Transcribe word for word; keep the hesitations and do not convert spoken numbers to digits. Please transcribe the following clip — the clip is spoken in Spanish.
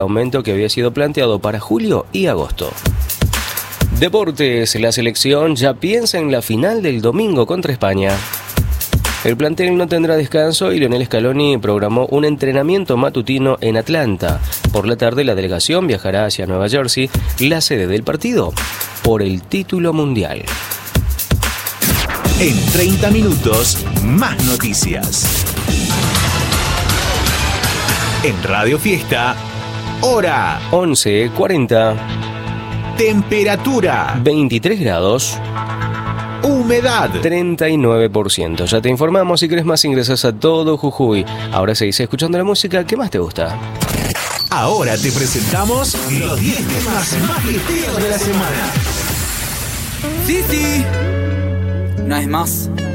aumento que había sido planteado para julio y agosto. Deportes, la selección ya piensa en la final del domingo contra España. El plantel no tendrá descanso y Lionel Scaloni programó un entrenamiento matutino en Atlanta. Por la tarde la delegación viajará hacia Nueva Jersey, la sede del partido, por el título mundial. En treinta minutos, más noticias. En Radio Fiesta, hora once cuarenta. Temperatura veintitrés grados. Humedad treinta y nueve por ciento. Ya te informamos, si querés más ingresas a Todo Jujuy. Ahora seguís escuchando la música que más te gusta. Ahora te presentamos los diez temas más fiesteros de la semana. Sí, sí. Una vez más,